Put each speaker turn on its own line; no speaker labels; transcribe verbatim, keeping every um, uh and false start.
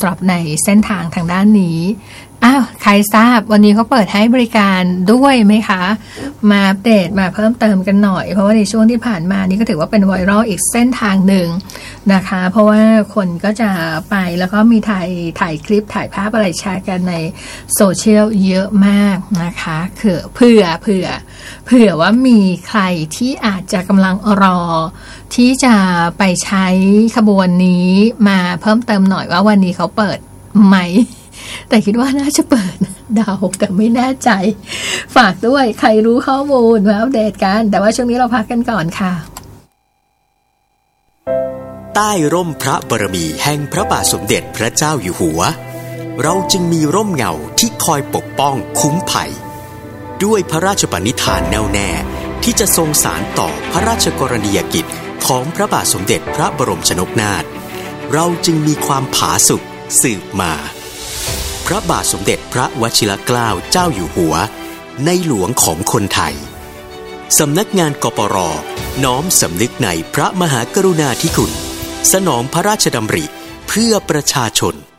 สำหรับในเส้นทางทางด้านนี้อ้าวใครทราบวันนี้เขาเปิดให้บริการด้วยไหมคะมาอัปเดตมาเพิ่มเติมกันหน่อยเพราะว่าในช่วงที่ผ่านมานี่ก็ถือว่าเป็นไวรัลอีกเส้นทางหนึ่งนะคะเพราะว่าคนก็จะไปแล้วก็มีถ่ายถ่ายคลิปถ่ายภาพอะไรแชร์กันในโซเชียลเยอะมากนะคะเผื่อเผื่อเผื่อเผื่อว่ามีใครที่อาจจะกำลังรอที่จะไปใช้ขบวนนี้มาเพิ่มเติมหน่อยว่าวันนี้เขาเปิดไหมแต่คิดว่าน่าจะเปิดเดาแต่ไม่แน่ใจฝากด้วยใครรู้ข้อมูลมาอัปเดตกันแต่ว่าช่วงนี้เราพักกันก่อนค่ะ
ใต้ร่มพระบารมีแห่งพระบาทสมเด็จพระเจ้าอยู่หัวเราจึงมีร่มเงาที่คอยปกป้องคุ้มภัยด้วยพระราชปณิธานแน่วแน่ที่จะทรงสานต่อพระราชกรณียกิจของพระบาทสมเด็จพระบรมชนกนาถเราจึงมีความผาสุกสืบมาพระบาทสมเด็จพระวชิรเกล้าเจ้าอยู่หัวในหลวงของคนไทยสำนักงานกปร.น้อมสำนึกในพระมหากรุณาธิคุณสนองพระราชดำริเพื่อประชาชน